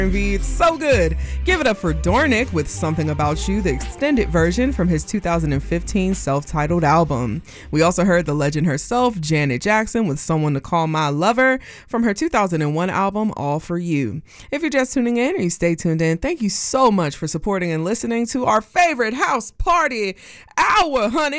R&B. It's so good. Give it up for Dornick with Something About You, the extended version from his 2015 self-titled album. We also heard the legend herself, Janet Jackson, with Someone to Call My Lover from her 2001 album, All For You. If you're just tuning in or you stay tuned in, thank you so much for supporting and listening to our favorite house party hour, honey.